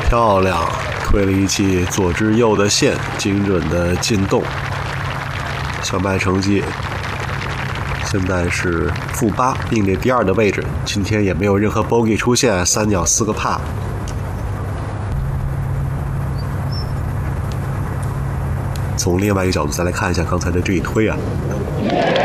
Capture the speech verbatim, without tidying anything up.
漂亮，推了一记左至右的线，精准的进洞。小麦成绩现在是负八，并列第二的位置。今天也没有任何 bogey 出现，三角四个帕。从另外一个角度再来看一下刚才的这一推啊。